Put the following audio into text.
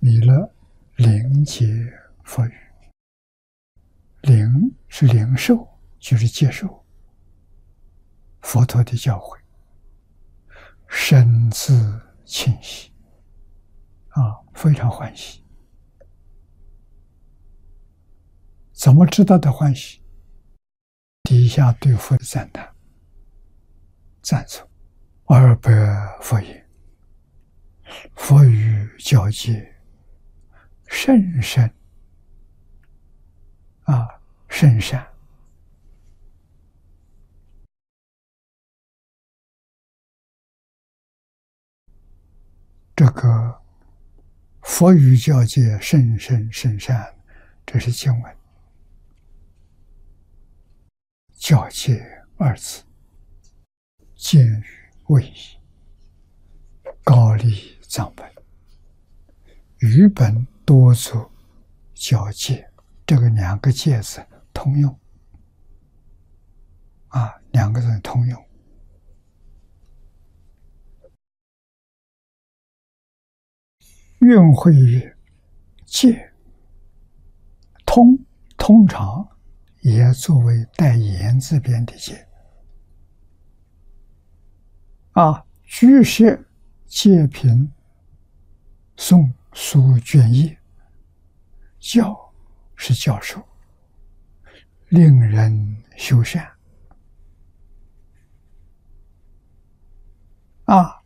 弥勒灵接佛语，灵是灵受，就是接受佛陀的教诲，身自庆喜非常欢喜。怎么知道的欢喜？底下对佛的赞叹、赞颂200佛言：佛语教戒甚深甚善。这个佛语教戒甚深甚善，这是经文。教戒二字，见语位移，高丽藏本，语本多作教戒，这个2个戒字通用2个字通用。运会曰：戒通常也作为带言字边的戒居士戒品诵书卷页，教是教授，令人修善